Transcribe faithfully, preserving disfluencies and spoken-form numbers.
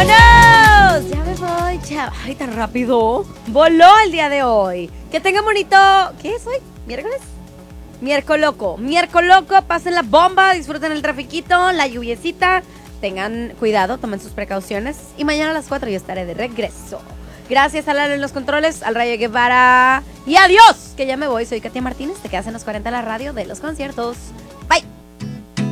¡Vámonos! Ya me voy, chao. Ay, tan rápido. Voló el día de hoy. Que tengan bonito... ¿Qué es hoy? ¿Miércoles? Miércoles loco. Miércoles loco. Pasen la bomba. Disfruten el trafiquito, la lluviecita. Tengan cuidado, tomen sus precauciones. Y mañana a las cuatro yo estaré de regreso. Gracias a Lalo en los controles, al Rayo Guevara. Y adiós, que ya me voy. Soy Katia Martínez. Te quedas en los cuarenta de la radio de los conciertos.